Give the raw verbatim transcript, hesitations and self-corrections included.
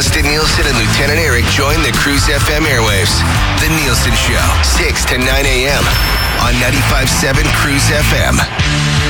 Austin Nielsen and Lieutenant Eric join the Cruise F M airwaves. The Nielsen Show, six to nine a.m. on ninety-five point seven Cruise F M.